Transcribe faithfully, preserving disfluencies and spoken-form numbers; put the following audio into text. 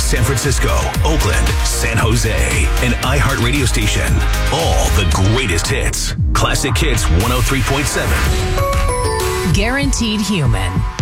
San Francisco, Oakland, San Jose, and iHeart radio station. All the greatest hits. Classic Hits one oh three point seven. Guaranteed Human.